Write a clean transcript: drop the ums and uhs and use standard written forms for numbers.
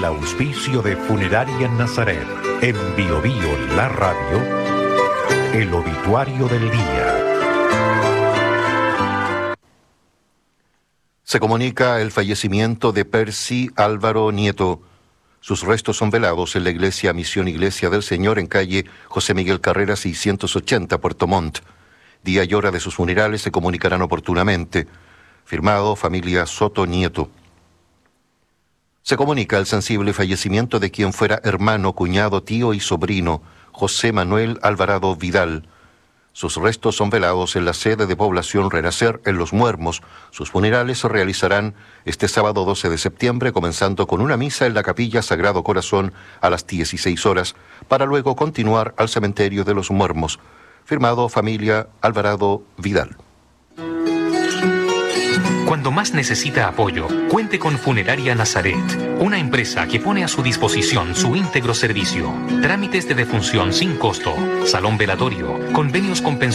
el auspicio de Funeraria Nazaret, en Bio Bio, la radio, el obituario del día. Se comunica el fallecimiento de Percy Álvaro Nieto. Sus restos son velados en la iglesia Misión Iglesia del Señor en calle José Miguel Carrera 680, Puerto Montt. Día y hora de sus funerales se comunicarán oportunamente. Firmado familia Soto Nieto. Se comunica el sensible fallecimiento de quien fuera hermano, cuñado, tío y sobrino, José Manuel Alvarado Vidal. Sus restos son velados en la sede de población Renacer en Los Muermos. Sus funerales se realizarán este sábado 12 de septiembre, comenzando con una misa en la capilla Sagrado Corazón a las 16 horas, para luego continuar al cementerio de Los Muermos. Firmado familia Alvarado Vidal. Cuando más necesita apoyo, cuente con Funeraria Nazaret, una empresa que pone a su disposición su íntegro servicio. Trámites de defunción sin costo, salón velatorio, convenios con pensiones